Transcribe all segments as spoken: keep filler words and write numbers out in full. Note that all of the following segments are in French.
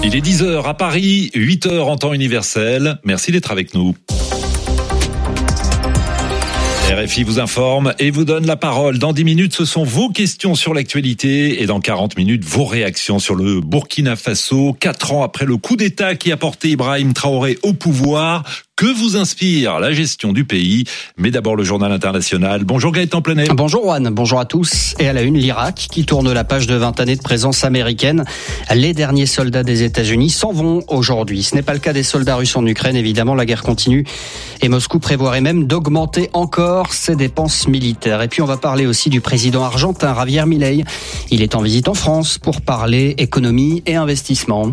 Il est dix heures à Paris, huit heures en temps universel. Merci d'être avec nous. R F I vous informe et vous donne la parole. Dans dix minutes, ce sont vos questions sur l'actualité et dans quarante minutes, vos réactions sur le Burkina Faso. Quatre ans après le coup d'État qui a porté Ibrahim Traoré au pouvoir, que vous inspire la gestion du pays? Mais d'abord le journal international. Bonjour Gaëtan Plenet. Bonjour Juan, bonjour à tous. Et à la une, l'Irak qui tourne la page de vingt années de présence américaine. Les derniers soldats des États-Unis s'en vont aujourd'hui. Ce n'est pas le cas des soldats russes en Ukraine, évidemment, la guerre continue. Et Moscou prévoirait même d'augmenter encore ses dépenses militaires. Et puis on va parler aussi du président argentin Javier Milei. Il est en visite en France pour parler économie et investissement.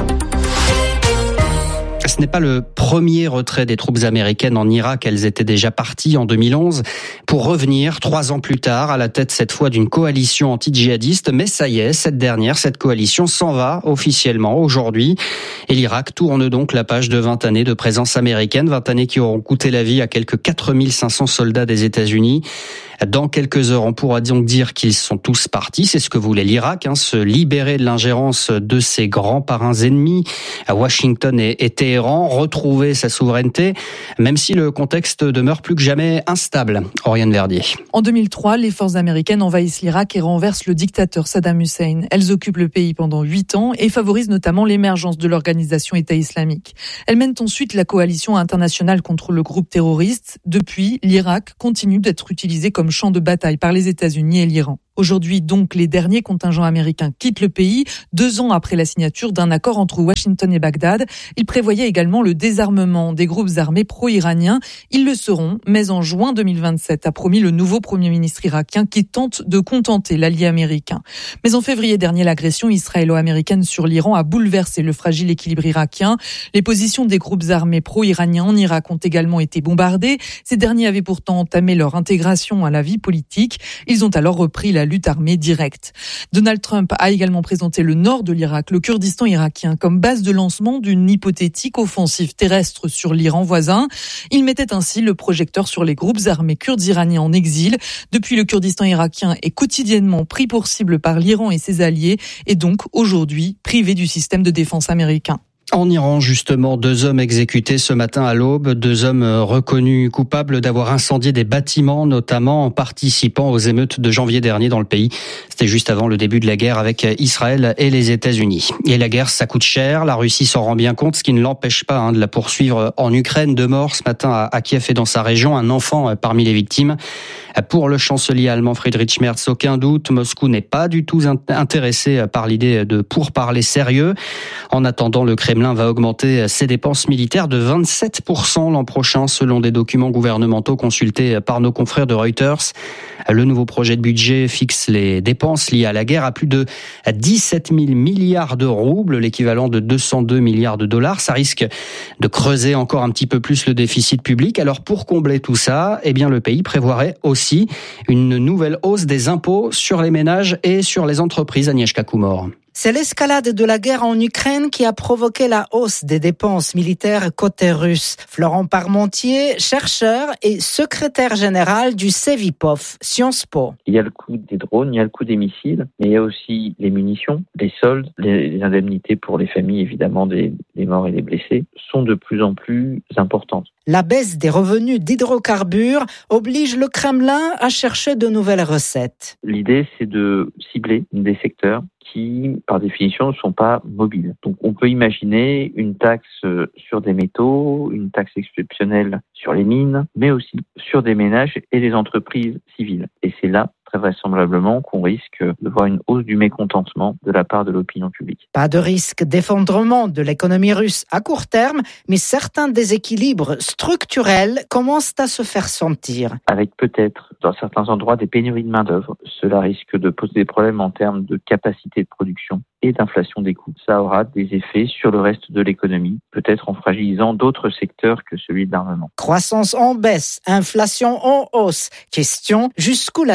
Ce n'est pas le premier retrait des troupes américaines en Irak. Elles étaient déjà parties en deux mille onze pour revenir trois ans plus tard à la tête cette fois d'une coalition anti-djihadiste. Mais ça y est, cette dernière, cette coalition s'en va officiellement aujourd'hui. Et l'Irak tourne donc la page de vingt années de présence américaine. vingt années qui auront coûté la vie à quelques quatre mille cinq cents soldats des États-Unis. Dans quelques heures, on pourra donc dire qu'ils sont tous partis. C'est ce que voulait l'Irak, hein, se libérer de l'ingérence de ses grands parrains ennemis, à Washington et, et Téhéran, retrouver sa souveraineté, même si le contexte demeure plus que jamais instable. Oriane Verdier. En deux mille trois, les forces américaines envahissent l'Irak et renversent le dictateur Saddam Hussein. Elles occupent le pays pendant huit ans et favorisent notamment l'émergence de l'organisation État islamique. Elles mènent ensuite la coalition internationale contre le groupe terroriste. Depuis, l'Irak continue d'être utilisé comme champ de bataille par les États-Unis et l'Iran. Aujourd'hui, donc, les derniers contingents américains quittent le pays, deux ans après la signature d'un accord entre Washington et Bagdad. Il prévoyait également le désarmement des groupes armés pro-iraniens. Ils le seront, mais en juin deux mille vingt-sept, a promis le nouveau Premier ministre irakien qui tente de contenter l'allié américain. Mais en février dernier, l'agression israélo-américaine sur l'Iran a bouleversé le fragile équilibre irakien. Les positions des groupes armés pro-iraniens en Irak ont également été bombardées. Ces derniers avaient pourtant entamé leur intégration à la vie politique. Ils ont alors repris la la lutte armée directe. Donald Trump a également présenté le nord de l'Irak, le Kurdistan irakien, comme base de lancement d'une hypothétique offensive terrestre sur l'Iran voisin. Il mettait ainsi le projecteur sur les groupes armés kurdes iraniens en exil. Depuis, le Kurdistan irakien est quotidiennement pris pour cible par l'Iran et ses alliés et donc aujourd'hui privé du système de défense américain. En Iran, justement, deux hommes exécutés ce matin à l'aube, deux hommes reconnus coupables d'avoir incendié des bâtiments, notamment en participant aux émeutes de janvier dernier dans le pays. C'était juste avant le début de la guerre avec Israël et les États-Unis. Et la guerre, ça coûte cher, la Russie s'en rend bien compte, ce qui ne l'empêche pas hein, de la poursuivre en Ukraine. Deux morts ce matin à Kiev et dans sa région, un enfant parmi les victimes. Pour le chancelier allemand Friedrich Merz, aucun doute, Moscou n'est pas du tout intéressé par l'idée de pourparlers sérieux. En attendant, le Kremlin va augmenter ses dépenses militaires de vingt-sept pour cent l'an prochain, selon des documents gouvernementaux consultés par nos confrères de Reuters. Le nouveau projet de budget fixe les dépenses liées à la guerre à plus de dix-sept mille milliards de roubles, l'équivalent de deux cent deux milliards de dollars. Ça risque de creuser encore un petit peu plus le déficit public. Alors pour combler tout ça, eh bien le pays prévoirait aussi une nouvelle hausse des impôts sur les ménages et sur les entreprises. Agnieszka Kumor. C'est l'escalade de la guerre en Ukraine qui a provoqué la hausse des dépenses militaires côté russe. Florent Parmentier, chercheur et secrétaire général du Cevipof, Sciences Po. Il y a le coût des drones, il y a le coût des missiles, mais il y a aussi les munitions, les soldes, les, les indemnités pour les familles évidemment des, des morts et des blessés sont de plus en plus importantes. La baisse des revenus d'hydrocarbures oblige le Kremlin à chercher de nouvelles recettes. L'idée, c'est de cibler des secteurs qui, par définition, ne sont pas mobiles. Donc, on peut imaginer une taxe sur des métaux, une taxe exceptionnelle sur les mines, mais aussi sur des ménages et des entreprises civiles. Et c'est là, très vraisemblablement, qu'on risque de voir une hausse du mécontentement de la part de l'opinion publique. Pas de risque d'effondrement de l'économie russe à court terme, mais certains déséquilibres structurels commencent à se faire sentir. Avec peut-être, dans certains endroits, des pénuries de main-d'œuvre. Cela risque de poser des problèmes en termes de capacité de production et d'inflation des coûts. Ça aura des effets sur le reste de l'économie, peut-être en fragilisant d'autres secteurs que celui de l'armement. Croissance en baisse, inflation en hausse. Question, jusqu'où la société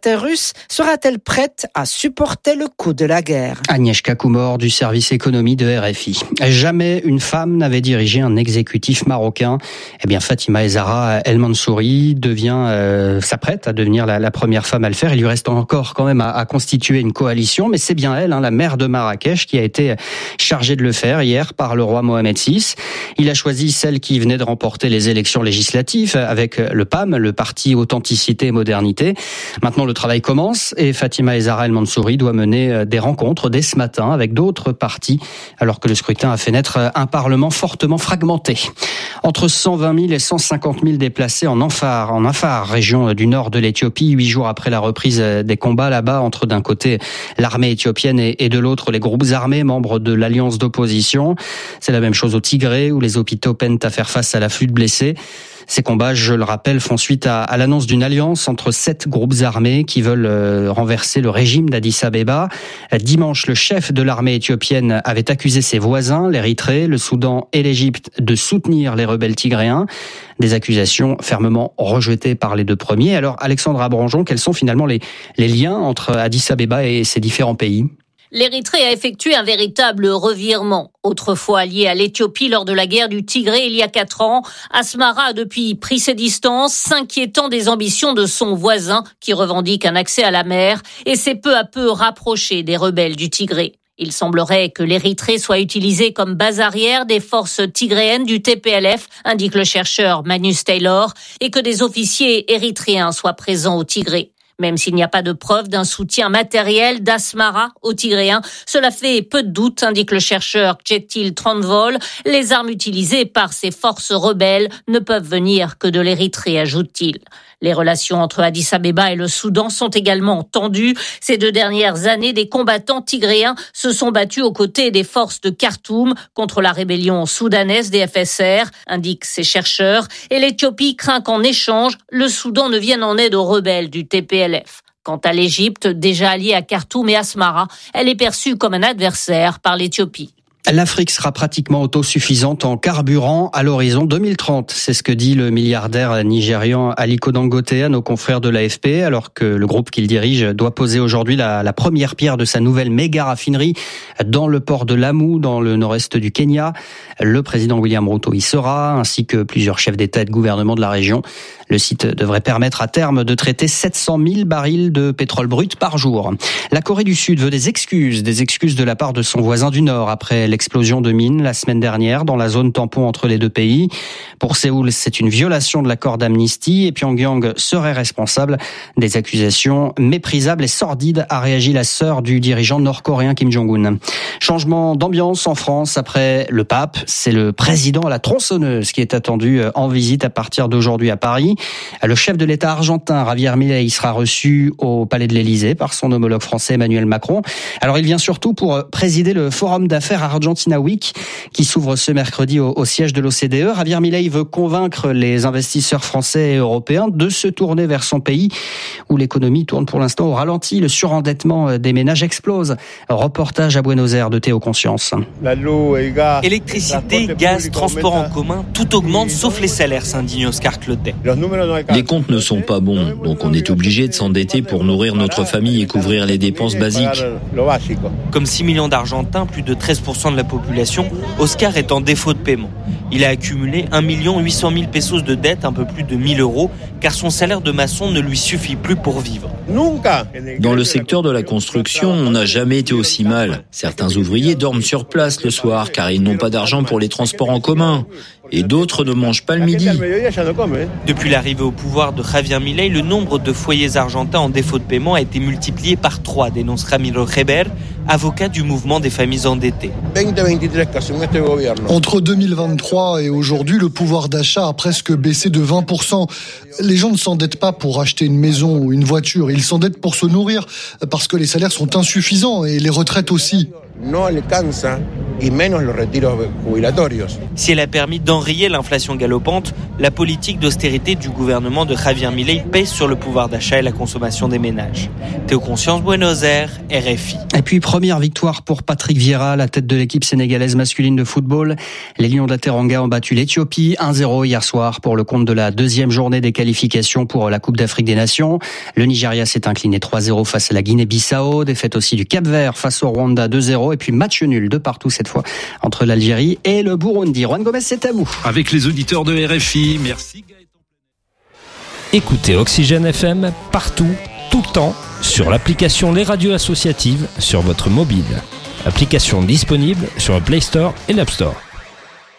société russe sera-t-elle prête à supporter le coût de la guerre? Agnieszka Kumor du service économie de R F I. Jamais une femme n'avait dirigé un exécutif marocain. Eh bien, Fatima El Zahra El Mansouri devient, euh, s'apprête à devenir la, la première femme à le faire. Il lui reste encore quand même à, à constituer une coalition, mais c'est bien elle, hein, la maire de Marrakech, qui a été chargée de le faire hier par le roi Mohamed six. Il a choisi celle qui venait de remporter les élections législatives avec le P A M, le parti Authenticité et Modernité. Maintenant, le travail commence et Fatima El Zahra El Mansouri doit mener des rencontres dès ce matin avec d'autres partis, alors que le scrutin a fait naître un parlement fortement fragmenté. Entre cent vingt mille et cent cinquante mille déplacés en Afar, en Afar, région du nord de l'Éthiopie, huit jours après la reprise des combats là-bas entre d'un côté l'armée éthiopienne et de l'autre les groupes armés membres de l'alliance d'opposition. C'est la même chose au Tigré où les hôpitaux peinent à faire face à l'afflux de blessés. Ces combats, je le rappelle, font suite à, à l'annonce d'une alliance entre sept groupes armés qui veulent euh, renverser le régime d'Addis Abeba. Dimanche, le chef de l'armée éthiopienne avait accusé ses voisins, l'Érythrée, le Soudan et l'Égypte, de soutenir les rebelles tigréens. Des accusations fermement rejetées par les deux premiers. Alors, Alexandre Abranjon, quels sont finalement les, les liens entre Addis Abeba et ces différents pays ? L'Érythrée a effectué un véritable revirement. Autrefois alliée à l'Éthiopie lors de la guerre du Tigré il y a quatre ans, Asmara a depuis pris ses distances, s'inquiétant des ambitions de son voisin qui revendique un accès à la mer et s'est peu à peu rapproché des rebelles du Tigré. Il semblerait que l'Érythrée soit utilisée comme base arrière des forces tigréennes du T P L F, indique le chercheur Manus Taylor, et que des officiers érythréens soient présents au Tigré. Même s'il n'y a pas de preuve d'un soutien matériel d'Asmara aux Tigréens, cela fait peu de doute, indique le chercheur Kjetil Trondvoll. Les armes utilisées par ces forces rebelles ne peuvent venir que de l'Érythrée, ajoute-t-il. Les relations entre Addis Abeba et le Soudan sont également tendues. Ces deux dernières années, des combattants tigréens se sont battus aux côtés des forces de Khartoum contre la rébellion soudanaise des F S R, indiquent ces chercheurs. Et l'Éthiopie craint qu'en échange, le Soudan ne vienne en aide aux rebelles du T P L F. Quant à l'Égypte, déjà alliée à Khartoum et Asmara, elle est perçue comme un adversaire par l'Éthiopie. L'Afrique sera pratiquement autosuffisante en carburant à l'horizon deux mille trente. C'est ce que dit le milliardaire nigérian Aliko Dangote à nos confrères de l'A F P, alors que le groupe qu'il dirige doit poser aujourd'hui la, la première pierre de sa nouvelle méga raffinerie dans le port de Lamu, dans le nord-est du Kenya. Le président William Ruto y sera, ainsi que plusieurs chefs d'État et de gouvernement de la région. Le site devrait permettre à terme de traiter sept cent mille barils de pétrole brut par jour. La Corée du Sud veut des excuses, des excuses de la part de son voisin du Nord après l'explosion de mines la semaine dernière dans la zone tampon entre les deux pays. Pour Séoul, c'est une violation de l'accord d'amnistie et Pyongyang serait responsable des accusations méprisables et sordides, a réagi la sœur du dirigeant nord-coréen Kim Jong-un. Changement d'ambiance en France après le pape. C'est le président à la tronçonneuse qui est attendu en visite à partir d'aujourd'hui à Paris. Le chef de l'État argentin, Javier Milei, sera reçu au Palais de l'Élysée par son homologue français Emmanuel Macron. Alors, il vient surtout pour présider le Forum d'affaires Argentina Week qui s'ouvre ce mercredi au, au siège de l'O C D E. Javier Milei veut convaincre les investisseurs français et européens de se tourner vers son pays où l'économie tourne pour l'instant au ralenti. Le surendettement des ménages explose. Reportage à Buenos Aires de Théo Conscience. Électricité, gaz, transport en commun, tout augmente sauf les salaires, s'indigne Oscar Clotet. Les comptes ne sont pas bons, donc on est obligé de s'endetter pour nourrir notre famille et couvrir les dépenses basiques. Comme six millions d'Argentins, plus de treize pour cent de la population, Oscar est en défaut de paiement. Il a accumulé un million huit cent mille pesos de dette, un peu plus de mille euros, car son salaire de maçon ne lui suffit plus pour vivre. Dans le secteur de la construction, on n'a jamais été aussi mal. Certains ouvriers dorment sur place le soir car ils n'ont pas d'argent pour les transports en commun. Et d'autres ne mangent pas le midi. Depuis l'arrivée au pouvoir de Javier Milei, le nombre de foyers argentins en défaut de paiement a été multiplié par trois, dénonce Ramiro Reber, avocat du mouvement des familles endettées. Entre deux mille vingt-trois et aujourd'hui, le pouvoir d'achat a presque baissé de vingt pour cent. Les gens ne s'endettent pas pour acheter une maison ou une voiture, ils s'endettent pour se nourrir parce que les salaires sont insuffisants et les retraites aussi. y menos los retiros jubilatorios. Si elle a permis d'enrayer l'inflation galopante, la politique d'austérité du gouvernement de Javier Milei pèse sur le pouvoir d'achat et la consommation des ménages. Théo Conscience, Buenos Aires, R F I. Et puis première victoire pour Patrick Vieira, à la tête de l'équipe sénégalaise masculine de football. Les Lions de la Teranga ont battu l'Éthiopie un zéro hier soir pour le compte de la deuxième journée des qualifications pour la Coupe d'Afrique des Nations. Le Nigeria s'est incliné trois zéro face à la Guinée-Bissau, défaite aussi du Cap-Vert face au Rwanda deux zéro et puis match nul de partout cette fois entre l'Algérie et le Burundi. Juan Gomez, c'est à vous. Avec les auditeurs de R F I, merci. Écoutez Oxygène F M partout, tout le temps, sur l'application Les Radios Associatives sur votre mobile. Application disponible sur le Play Store et l'App Store.